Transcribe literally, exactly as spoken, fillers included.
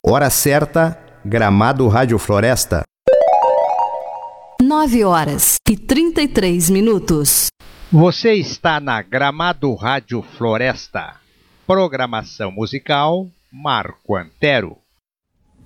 Hora certa, Gramado Rádio Floresta. nove horas e trinta e três minutos. Você está na Gramado Rádio Floresta. Programação musical Marco Antero.